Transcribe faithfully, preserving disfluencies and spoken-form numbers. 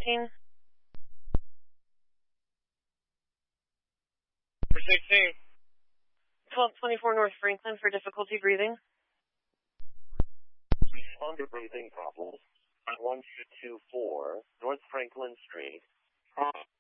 sixteen. For sixteen. twelve twenty-four North Franklin for difficulty breathing. Respond to breathing problems at one two two four North Franklin Street.